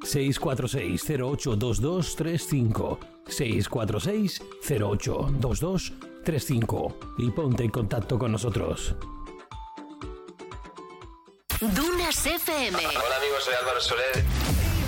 646-082235, 646-082235 y ponte en contacto con nosotros. Dunas FM. Hola amigos, soy Álvaro Soler.